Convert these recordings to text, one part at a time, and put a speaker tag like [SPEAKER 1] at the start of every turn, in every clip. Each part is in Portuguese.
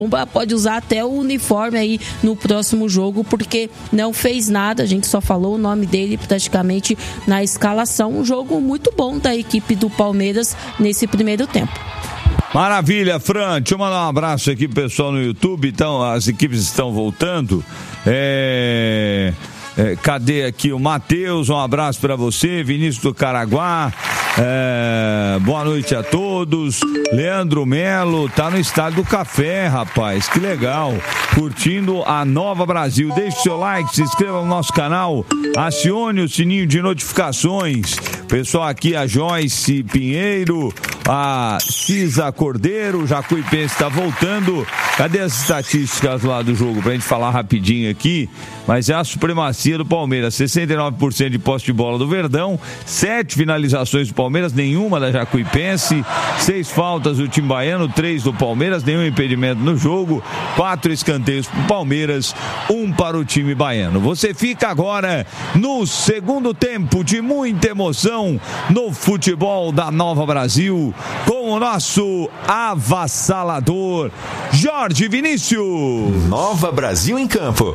[SPEAKER 1] pode usar até o uniforme aí no próximo jogo, porque não fez nada, a gente só falou o nome dele praticamente na escalação. Um jogo muito bom da equipe do Palmeiras nesse primeiro tempo.
[SPEAKER 2] Maravilha, Fran, deixa eu mandar um abraço aqui pro pessoal no YouTube. Então, as equipes estão voltando. Cadê aqui o Matheus? Um abraço para você, Vinícius do Caraguá. Boa noite a todos. Leandro Melo tá no Estádio do Café, rapaz, que legal, curtindo a Nova Brasil. Deixe seu like, se inscreva no nosso canal, acione o sininho de notificações. Pessoal aqui, a Joyce Pinheiro, a Cisa Cordeiro, o Jacuipense está voltando. Cadê as estatísticas lá do jogo pra gente falar rapidinho aqui? Mas é a supremacia do Palmeiras, 69% de posse de bola do Verdão, 7 finalizações do Palmeiras, nenhuma da Jacuipense, 6 faltas do time baiano, 3 do Palmeiras, nenhum impedimento no jogo, 4 escanteios pro Palmeiras, 1 para o time baiano. Você fica agora no segundo tempo de muita emoção no futebol da Nova Brasil, com o nosso avassalador Jorge Vinícius.
[SPEAKER 3] Nova Brasil em campo.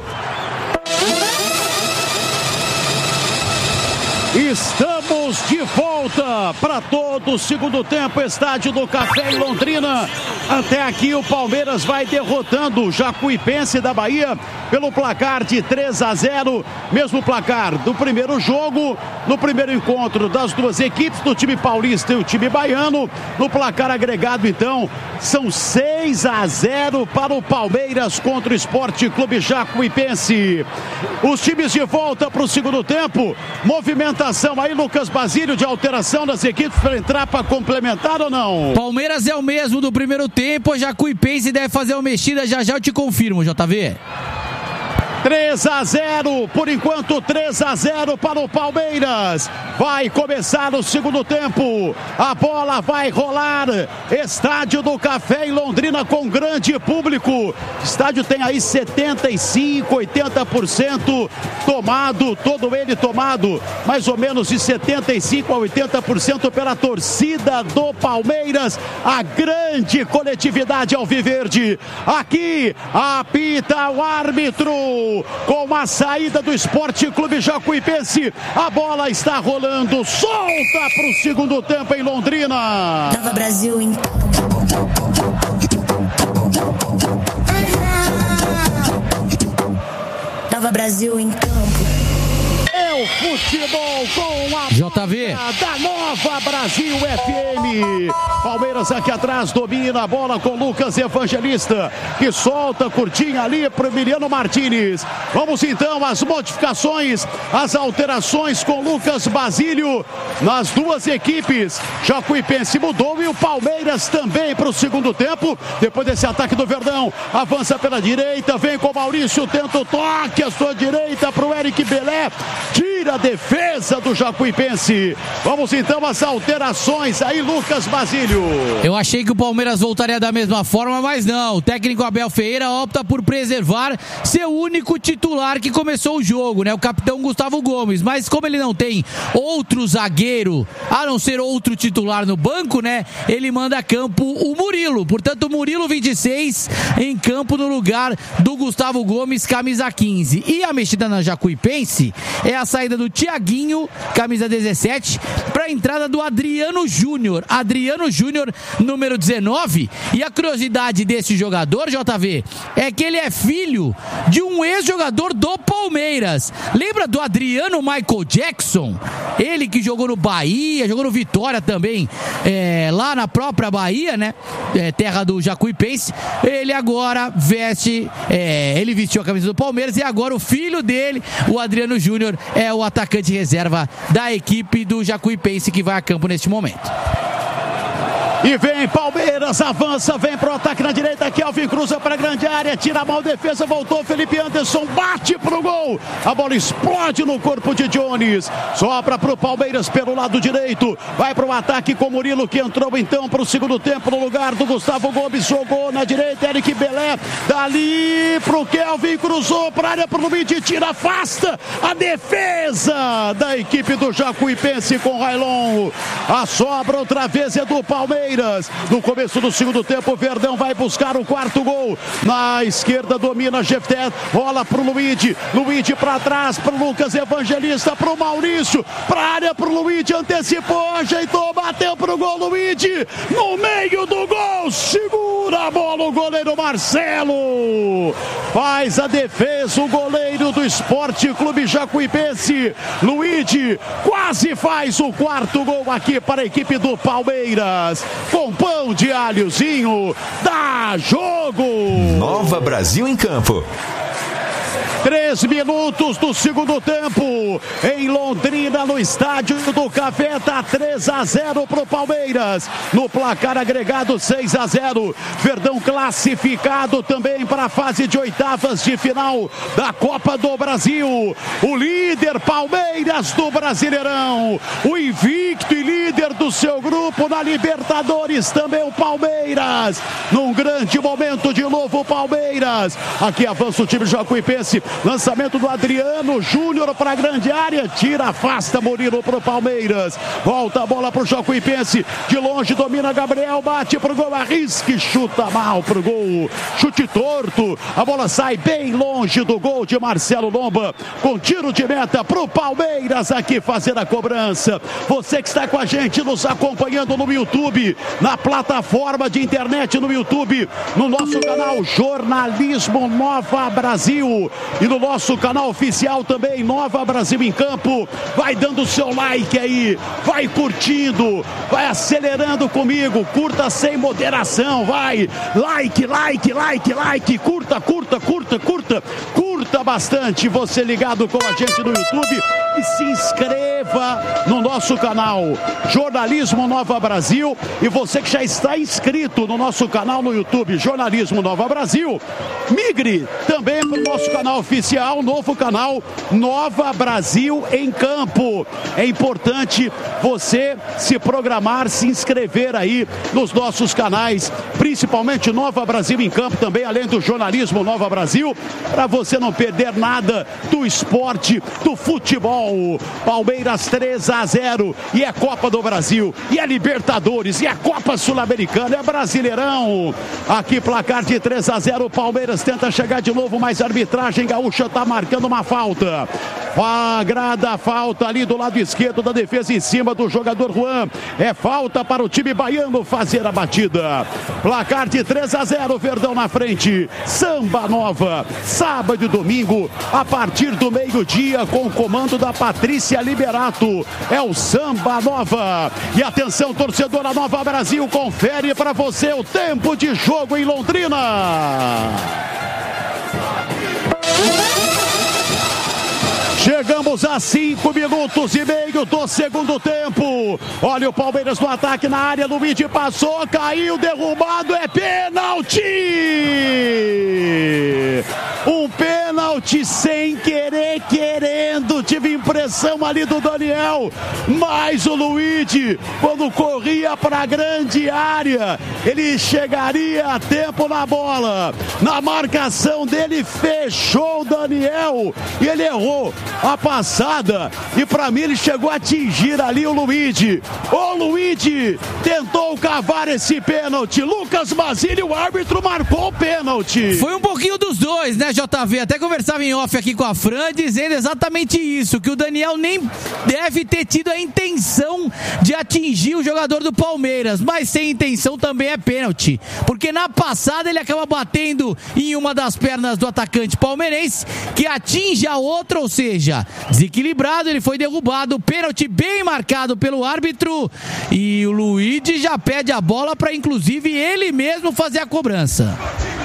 [SPEAKER 4] Estamos de volta para todo o segundo tempo, Estádio do Café em Londrina. Até aqui o Palmeiras vai derrotando o Jacuipense da Bahia pelo placar de 3-0, mesmo placar do primeiro jogo, no primeiro encontro das duas equipes, do time paulista e o time baiano. No placar agregado, então, são 6-0 para o Palmeiras contra o Esporte Clube Jacuipense. Os times de volta para o segundo tempo, movimentação aí, Lucas Basílio, de alteração das equipes para entrar para complementar ou não?
[SPEAKER 5] Palmeiras é o mesmo do primeiro tempo, a Jacuipense deve fazer uma mexida, já eu te confirmo, JV.
[SPEAKER 4] 3-0, por enquanto 3-0 para o Palmeiras. Vai começar o segundo tempo, a bola vai rolar. Estádio do Café em Londrina com grande público. O estádio tem aí 75, 80% tomado, todo ele tomado, mais ou menos de 75 a 80% pela torcida do Palmeiras. A grande coletividade alviverde. Aqui apita o árbitro. Com a saída do Esporte Clube Jacuipense, a bola está rolando, solta para o segundo tempo em Londrina.
[SPEAKER 6] Nova Brasil em Nova Brasil em campo.
[SPEAKER 4] É o futebol com a
[SPEAKER 5] JV
[SPEAKER 4] da Nova Brasil FM. Palmeiras aqui atrás domina a bola com Lucas Evangelista, que solta curtinha ali para o Emiliano Martins. Vamos então às modificações, as alterações com Lucas Basílio nas duas equipes. Jacuipense mudou e o Palmeiras também para o segundo tempo. Depois desse ataque do Verdão, avança pela direita, vem com o Maurício, tenta o toque à sua direita para o Eric Belé. Tira a defesa do Jacuipense. Vamos então às alterações aí, Lucas Basílio.
[SPEAKER 5] Eu achei que o Palmeiras voltaria da mesma forma, mas não. O técnico Abel Ferreira opta por preservar seu único titular que começou o jogo, né? O capitão Gustavo Gomes. Mas como ele não tem outro zagueiro, a não ser outro titular no banco, né? Ele manda a campo o Murilo. Portanto, o Murilo 26 em campo no lugar do Gustavo Gomes, camisa 15. E a mexida na Jacuipense é a saída do Thiaguinho, camisa 17, para a entrada do Adriano Júnior. Adriano Júnior, número 19. E a curiosidade desse jogador, JV, é que ele é filho de um ex-jogador do Palmeiras. Lembra do Adriano Michael Jackson? Ele que jogou no Bahia, jogou no Vitória também, lá na própria Bahia, né? Terra do Jacuipense. Ele agora ele vestiu a camisa do Palmeiras e agora o filho dele, o Adriano Júnior, é o atacante reserva da equipe do Jacuipense que vai a campo neste momento.
[SPEAKER 4] E vem Palmeiras, avança, vem pro ataque na direita, Kelvin cruza para a grande área, tira a mal defesa, voltou Felipe Anderson, bate pro gol, a bola explode no corpo de Jones, sobra pro Palmeiras pelo lado direito, vai pro ataque com Murilo, que entrou então pro segundo tempo no lugar do Gustavo Gomes, jogou na direita, Eric Belé, dali pro Kelvin, cruzou para a área pro Lumide, tira, afasta a defesa da equipe do Jacuipense com Railon, a sobra outra vez é do Palmeiras. Palmeiras. No começo do segundo tempo, o Verdão vai buscar o quarto gol. Na esquerda domina Jefté, rola pro Luigi pra trás, pro Lucas Evangelista, pro Maurício, pra área pro Luigi, antecipou, ajeitou, bateu pro gol, Luigi, no meio do gol, segura a bola o goleiro Marcelo, faz a defesa o goleiro do Esporte Clube Jacuipense, Luigi quase faz o quarto gol aqui para a equipe do Palmeiras, com pão de alhozinho, dá jogo!
[SPEAKER 3] Nova Brasil em campo.
[SPEAKER 4] 3 minutos do segundo tempo, em Londrina, no estádio do Café, tá 3-0 pro Palmeiras, no placar agregado 6-0, Verdão classificado também para a fase de oitavas de final da Copa do Brasil, o líder Palmeiras do Brasileirão, o invicto e líder do seu grupo na Libertadores, também o Palmeiras, num grande momento de novo o Palmeiras, aqui avança o time jacuipense, lançamento do Adriano Júnior para a grande área, tira, afasta Murilo para o Palmeiras, volta a bola para o Jacuipense, de longe domina Gabriel, bate para o gol, arrisca e chuta mal para o gol, chute torto, a bola sai bem longe do gol de Marcelo Lomba, com tiro de meta para o Palmeiras aqui fazer a cobrança. Você que está com a gente nos acompanhando no YouTube, na plataforma de internet no YouTube, no nosso canal Jornalismo Nova Brasil e no nosso canal oficial também, Nova Brasil em Campo, vai dando o seu like aí, vai curtindo, vai acelerando comigo, curta sem moderação, vai, like, curta bastante, você ligado com a gente no YouTube e se inscreva no nosso canal Jornalismo Nova Brasil, e você que já está inscrito no nosso canal no YouTube Jornalismo Nova Brasil, migre também para o nosso canal oficial, novo canal Nova Brasil em Campo. É importante você se programar, se inscrever aí nos nossos canais, principalmente Nova Brasil em Campo também, além do Jornalismo Nova Brasil, para você não perder nada do esporte, do futebol. Palmeiras 3-0, e é Copa do Brasil, e é Libertadores, e é Copa Sul-Americana, é Brasileirão. Aqui placar de 3-0, Palmeiras tenta chegar de novo, mas a arbitragem gaúcha está marcando uma falta. Agrada a falta ali do lado esquerdo da defesa em cima do jogador Juan. É falta para o time baiano fazer a batida. Placar de 3-0, Verdão na frente. Samba Nova, sábado e domingo, a partir do meio-dia, com o comando da Patrícia Liberato. É o Samba Nova. E atenção, torcedora Nova Brasil, confere para você o tempo de jogo em Londrina. Chegamos a 5 minutos e meio do segundo tempo. Olha o Palmeiras no ataque na área. Luigi passou, caiu, derrubado. É pênalti! Um pênalti sem querer, querendo. Tive impressão ali do Daniel. Mas o Luigi, quando corria para a grande área, ele chegaria a tempo na bola. Na marcação dele, fechou o Daniel. E ele errou a passada, e para mim ele chegou a atingir ali o Luigi. O Luigi tentou cavar esse pênalti. Lucas Basile, o árbitro, marcou o pênalti.
[SPEAKER 5] Foi um pouquinho dos dois, né, JV? Até conversava em off aqui com a Fran, dizendo exatamente isso, que o Daniel nem deve ter tido a intenção de atingir o jogador do Palmeiras, mas sem intenção também é pênalti, porque na passada ele acaba batendo em uma das pernas do atacante palmeirense, que atinge a outra, ou seja, desequilibrado, ele foi derrubado, pênalti bem marcado pelo árbitro, e o Luigi já pede a bola para inclusive ele mesmo fazer a cobrança.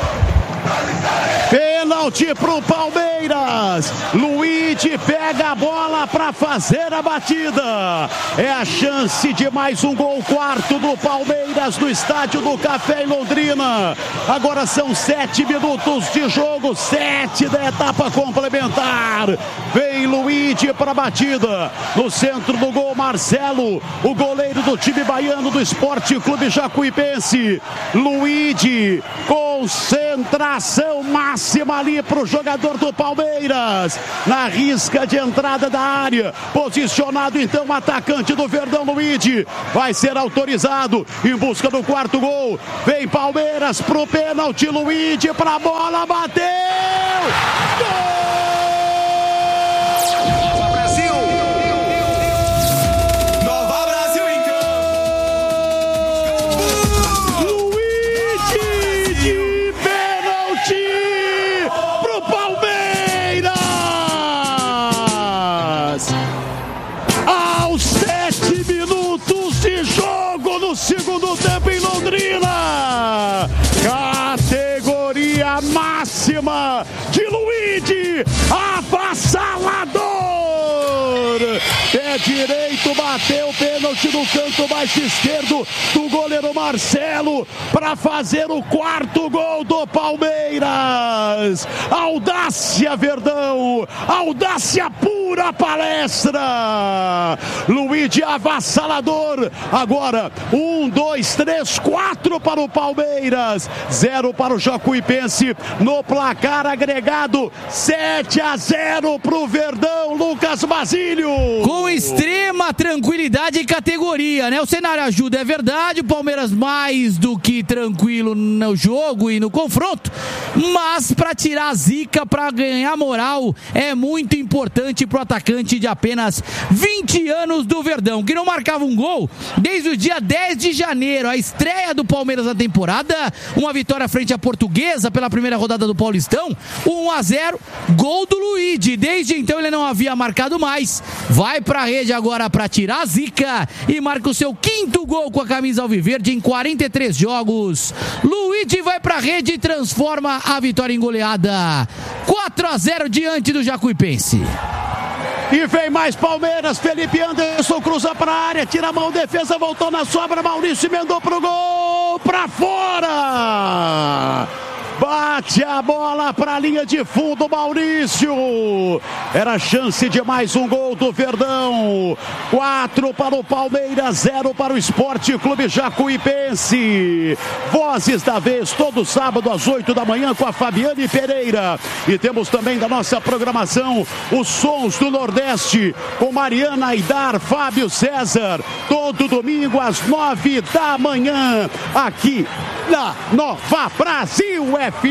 [SPEAKER 4] Pênalti pro Palmeiras. Luigi pega a bola para fazer a batida. É a chance de mais um gol, quarto do Palmeiras no estádio do Café em Londrina. Agora são 7 minutos de jogo, 7 da etapa complementar. Vem Luigi para a batida. No centro do gol, Marcelo, o goleiro do time baiano do Esporte Clube Jacuipense. Luigi com Concentração máxima ali para o jogador do Palmeiras. Na risca de entrada da área. Posicionado então o atacante do Verdão, Luigi. Vai ser autorizado em busca do quarto gol. Vem Palmeiras pro pênalti. Luigi pra bola. Bateu! Gol! Segundo tempo em Londrina, categoria máxima de Luigi, avassalador, pé direito, bateu, pênalti no canto baixo esquerdo do goleiro Marcelo, para fazer o quarto gol do Palmeiras. Audácia, Verdão, audácia pura, palestra. Luigi avassalador. Agora 1, 2, 3, 4 para o Palmeiras, 0 para o Jacuipense. No placar agregado 7-0 para o Verdão. Lucas Basílio,
[SPEAKER 5] com extrema tranquilidade e categoria, né? O cenário ajuda, é verdade, o Palmeiras mais do que tranquilo no jogo e no confronto, mas para tirar a zica, para ganhar moral, é muito importante pro atacante de apenas 20 anos do Verdão, que não marcava um gol desde o dia 10 de janeiro, a estreia do Palmeiras na temporada, uma vitória frente à Portuguesa pela primeira rodada do Paulistão, 1-0, gol do Luigi. Desde então ele não havia marcado mais, vai pra rede agora para tirar a zica e marca o seu quinto gol com a camisa alviverde em 43 jogos. Luigi vai pra rede e transforma a vitória em goleada, 4-0 diante do Jacuipense.
[SPEAKER 4] E vem mais Palmeiras, Felipe Anderson cruza para a área, tira a mão, defesa, voltou na sobra, Maurício emendou pro gol, para fora! Bate a bola para a linha de fundo, Maurício. Era chance de mais um gol do Verdão. 4 para o Palmeiras, 0 para o Esporte Clube Jacuipense. Vozes da vez, todo sábado às 8 da manhã com a Fabiane Pereira. E temos também da nossa programação os Sons do Nordeste com Mariana Aidar, Fábio César. Todo domingo às 9 da manhã aqui na Nova Brasil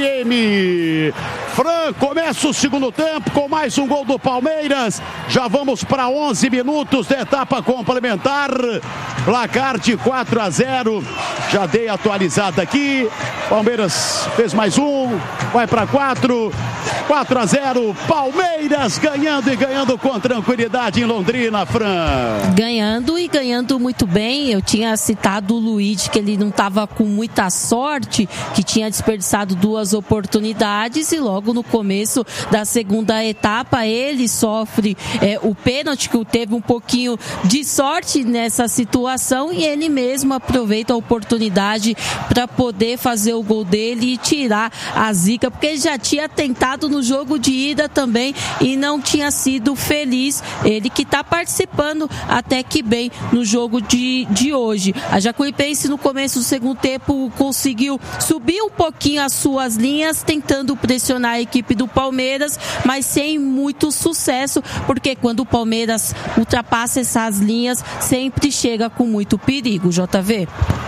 [SPEAKER 4] FM. Fran, começa o segundo tempo com mais um gol do Palmeiras. Já vamos para 11 minutos da etapa complementar. Placar de 4-0. Já dei atualizada aqui. Palmeiras fez mais um. Vai para 4. 4-0. Palmeiras ganhando e ganhando com tranquilidade em Londrina, Fran.
[SPEAKER 1] Ganhando e ganhando muito bem. Eu tinha citado o Luigi, que ele não estava com muita sorte, que tinha desperdiçado 2 oportunidades e logo no começo da segunda etapa ele sofre o pênalti, que teve um pouquinho de sorte nessa situação e ele mesmo aproveita a oportunidade para poder fazer o gol dele e tirar a zica, porque ele já tinha tentado no jogo de ida também e não tinha sido feliz. Ele que está participando até que bem no jogo de hoje. A Jacuipense no começo do segundo tempo conseguiu subir um pouquinho as suas linhas, tentando pressionar a equipe do Palmeiras, mas sem muito sucesso, porque quando o Palmeiras ultrapassa essas linhas, sempre chega com muito perigo, JV.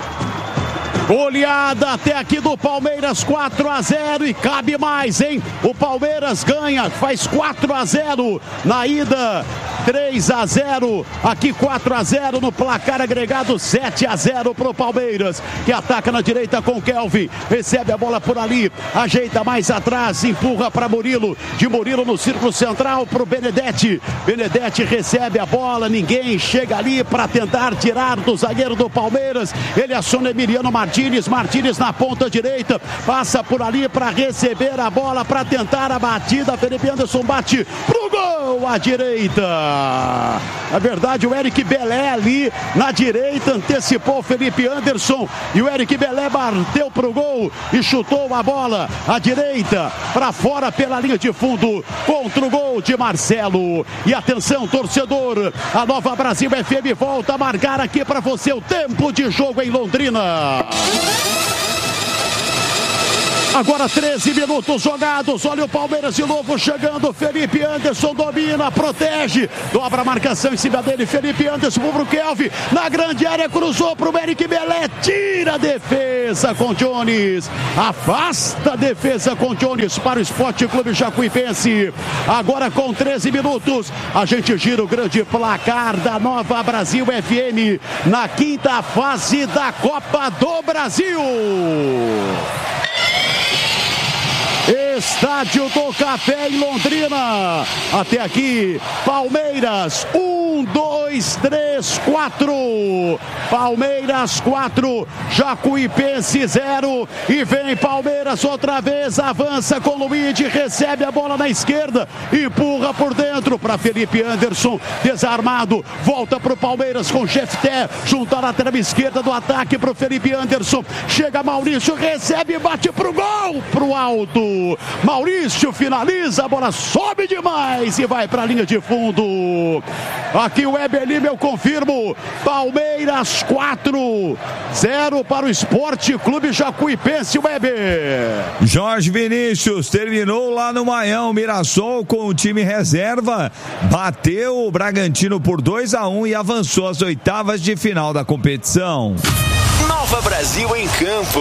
[SPEAKER 4] Goleada até aqui do Palmeiras, 4-0 e cabe mais, hein? O Palmeiras ganha, faz 4-0 na ida, 3-0, aqui 4-0 no placar agregado, 7-0 pro Palmeiras, que ataca na direita com Kelvin, recebe a bola por ali, ajeita mais atrás, empurra para Murilo, de Murilo no círculo central pro Benedetti, Benedetti recebe a bola, ninguém chega ali para tentar tirar do zagueiro do Palmeiras, ele aciona Emiliano Martins na ponta direita, passa por ali para receber a bola, para tentar a batida, Felipe Anderson bate pro gol à direita. Na verdade, o Eric Belé ali na direita antecipou o Felipe Anderson e o Eric Belé bateu pro gol e chutou a bola à direita para fora pela linha de fundo contra o gol de Marcelo. E atenção, torcedor, a Nova Brasil FM volta a marcar aqui para você o tempo de jogo em Londrina. Agora 13 minutos jogados, olha o Palmeiras de novo chegando, Felipe Anderson domina, protege, dobra a marcação em cima dele, Felipe Anderson pro Kelvin, na grande área, cruzou pro Eric Belé, tira a defesa com Jones, afasta a defesa com Jones para o Sport Clube Jacuipense. Agora com 13 minutos, a gente gira o grande placar da Nova Brasil FM na quinta fase da Copa do Brasil. Estádio do Café em Londrina. Até aqui, Palmeiras 1, 2, 3, 4. Palmeiras 4, Jacuipense 0. E vem Palmeiras outra vez, avança com Luigi, recebe a bola na esquerda, empurra por dentro para Felipe Anderson, desarmado, volta para o Palmeiras com Jefté, junto à lateral esquerda do ataque para o Felipe Anderson. Chega Maurício, recebe e bate pro gol, pro alto. Maurício finaliza, a bola sobe demais e vai para a linha de fundo. Aqui o Weber Lima, eu confirmo. Palmeiras 4, 0 para o Esporte Clube Jacuipense, Weber.
[SPEAKER 2] Jorge Vinícius terminou lá no Maião. Mirassol com o time reserva bateu o Bragantino por 2-1 e avançou às oitavas de final da competição.
[SPEAKER 3] Nova Brasil em campo.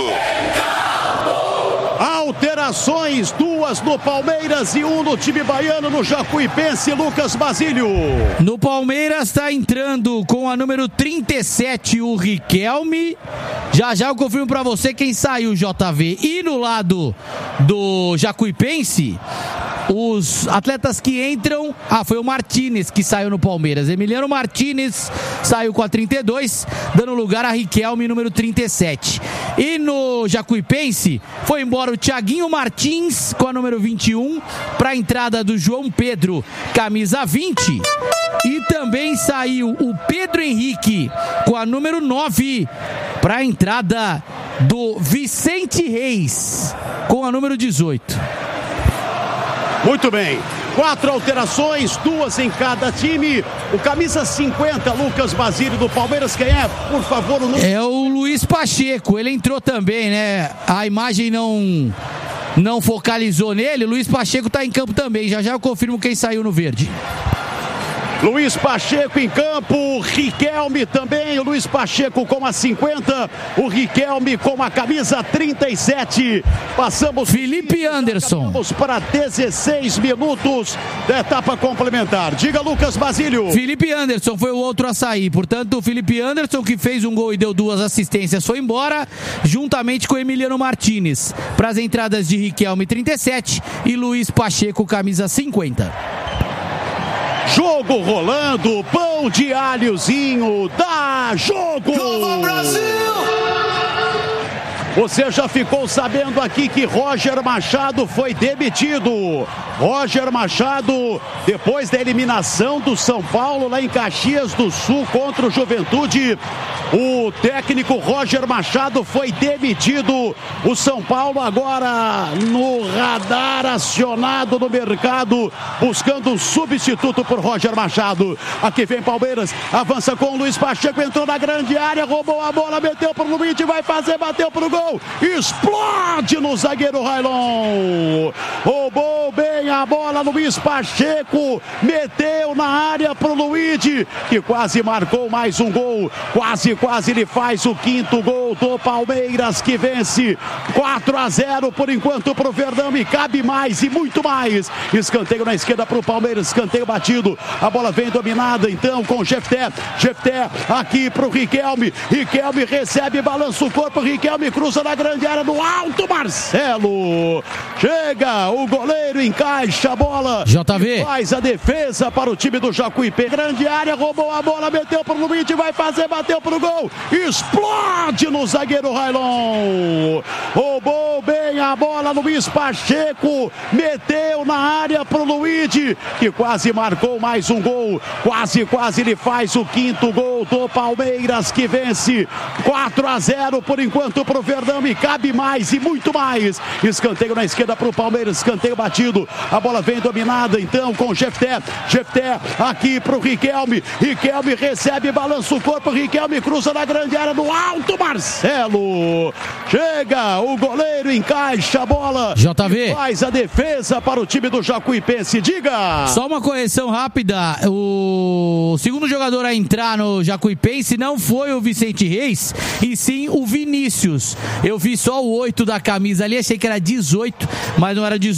[SPEAKER 4] Alterações, 2 no Palmeiras e 1 no time baiano, no Jacuipense, Lucas Basílio.
[SPEAKER 5] No Palmeiras está entrando com a número 37 o Riquelme. Já eu confirmo para você quem saiu, JV. E no lado do Jacuipense, os atletas que entram... foi o Martínez que saiu no Palmeiras. Emiliano Martínez saiu com a 32, dando lugar a Riquelme, número 37. E no Jacuipense, foi embora o Thiaguinho Martins com a número 21, para a entrada do João Pedro, camisa 20. E também saiu o Pedro Henrique com a número 9, para a entrada do Vicente Reis com a número 18.
[SPEAKER 4] Muito bem, 4 alterações, 2 em cada time. O camisa 50, Lucas Basílio do Palmeiras, quem é? Por favor, o número...
[SPEAKER 5] É o Luiz Pacheco, ele entrou também, né? A imagem não focalizou nele, o Luiz Pacheco está em campo também. Já eu confirmo quem saiu no verde.
[SPEAKER 4] Luiz Pacheco em campo, Riquelme também, o Luiz Pacheco com a 50, o Riquelme com a camisa 37. Passamos
[SPEAKER 5] Felipe Anderson.
[SPEAKER 4] Vamos para 16 minutos da etapa complementar. Diga, Lucas Basílio.
[SPEAKER 5] Felipe Anderson foi o outro a sair, portanto o Felipe Anderson, que fez um gol e deu 2 assistências, foi embora, juntamente com Emiliano Martínez, para as entradas de Riquelme 37 e Luiz Pacheco camisa 50.
[SPEAKER 4] Jogo rolando, pão de alhozinho, dá jogo!
[SPEAKER 3] Nova Brasil!
[SPEAKER 4] Você já ficou sabendo aqui que Roger Machado foi demitido. Roger Machado, depois da eliminação do São Paulo lá em Caxias do Sul contra o Juventude, o técnico Roger Machado foi demitido. O São Paulo agora no radar, acionado no mercado, buscando um substituto por Roger Machado. Aqui vem Palmeiras, avança com o Luiz Pacheco, entrou na grande área, roubou a bola, meteu pro Luiz, vai fazer, bateu pro gol. Explode no zagueiro Railon. Roubou bem a bola, Luiz Pacheco meteu na área pro Luigi, que quase marcou mais um gol. Quase ele faz o 5º gol do Palmeiras, que vence 4-0 por enquanto pro Verdão, e cabe mais e muito mais. Escanteio na esquerda pro Palmeiras, escanteio batido, a bola vem dominada então com Jefté aqui pro Riquelme recebe, balança o corpo, Riquelme cruza na grande área, no alto, Marcelo chega, o goleiro encaixa a bola,
[SPEAKER 5] JV
[SPEAKER 4] faz a defesa para o time do Jacuipense, grande área, roubou a bola, meteu pro Luiz, vai fazer, bateu pro gol, explode no zagueiro Railon, roubou bem a bola, Luiz Pacheco meteu na área pro Luigi, que quase marcou mais um gol, quase ele faz o 5º gol do Palmeiras, que vence 4-0 por enquanto pro Verdão, e cabe mais e muito mais. Escanteio na esquerda pro Palmeiras, escanteio batido, a bola vem dominada então com Jefté aqui pro Riquelme recebe, balança o corpo, Riquelme cruza na grande área, no alto, Marcelo chega, o goleiro Ciro encaixa a bola.
[SPEAKER 5] JV.
[SPEAKER 4] Faz a defesa para o time do Jacuipense. Diga.
[SPEAKER 5] Só uma correção rápida. O segundo jogador a entrar no Jacuipense não foi o Vicente Reis, e sim o Vinícius. Eu vi só o 8 da camisa ali, achei que era 18, mas não era 18.